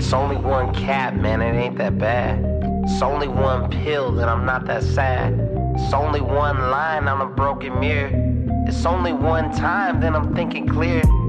It's only one cap, man, it ain't that bad. It's only one pill, then I'm not that sad. It's only one line on a broken mirror. It's only one time, then I'm thinking clear.